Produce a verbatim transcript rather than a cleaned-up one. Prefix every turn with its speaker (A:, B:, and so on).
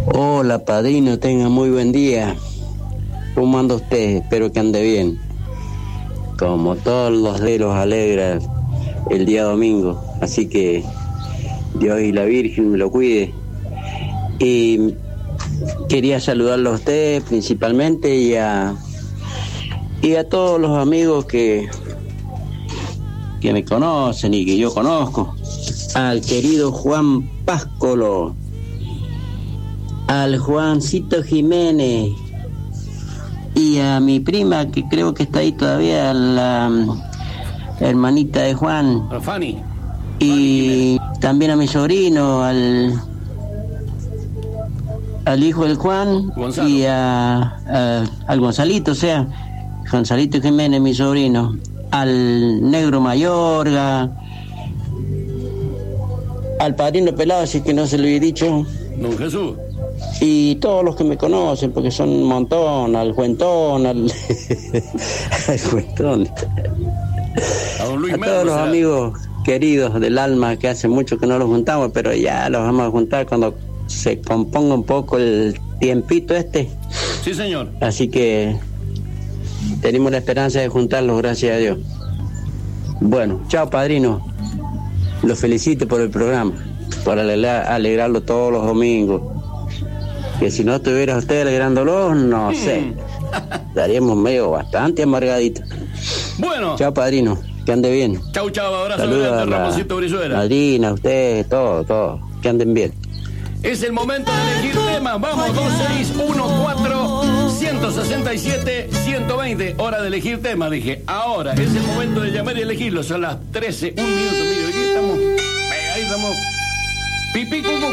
A: Hola, padrino, tenga muy buen día. ¿Cómo anda usted? Espero que ande bien. Como todos los de los alegra el día domingo. Así que Dios y la Virgen me lo cuide. Y quería saludarlo a usted principalmente y a, y a todos los amigos que, que me conocen y que yo conozco. Al querido Juan Páscolo, al Juancito Jiménez y a mi prima, que creo que está ahí todavía, la hermanita de Juan.
B: A Fanny.
A: Y Fanny también a mi sobrino, al al hijo del Juan, Gonzalo. Y a, a al Gonzalito, o sea, Gonzalito Jiménez, mi sobrino, al Negro Mayorga, al padrino Pelado, así que no se lo he dicho.
B: Don Jesús.
A: Y todos los que me conocen, porque son un montón, al Cuentón, al, al Cuentón.
B: A, don Luis
A: a
B: Melo,
A: todos los
B: será.
A: amigos queridos del alma, que hace mucho que no los juntamos, pero ya los vamos a juntar cuando se componga un poco el tiempito este.
B: Sí, señor.
A: Así que tenemos la esperanza de juntarlos, gracias a Dios. Bueno, chao, padrino. Los felicito por el programa, por alegrar, alegrarlo todos los domingos. Que si no estuviera usted alegrándolo, no sé, estaríamos medio bastante amargaditos.
B: Bueno.
A: Chao, padrino, que ande bien.
B: Chau, chau, abrazo
A: Saludos
B: grande,
A: a la
B: Ramoncito Brizuela.
A: madrina, a ustedes, todos, todos, que anden bien.
B: Es el momento de elegir temas. Vamos, dos seis uno cuatro, uno seis siete, uno dos cero. Hora de elegir temas, dije. Ahora es el momento de llamar y elegirlo. Son las trece, un minuto. Mire, aquí estamos. Ahí estamos. Pipí, cucu.